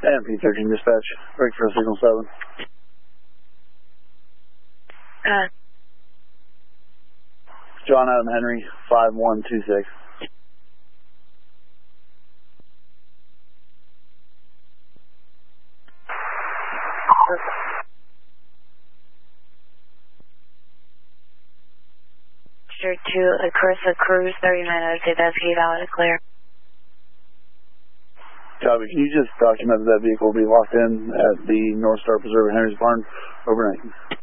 MP13 dispatch, break for signal 7. John Adam Henry, 5126. To Carissa Cruz, 39 out of state, that's valid, clear. Copy. Can you just document that vehicle will be locked in at the North Star Preserve at Henry's Barn overnight?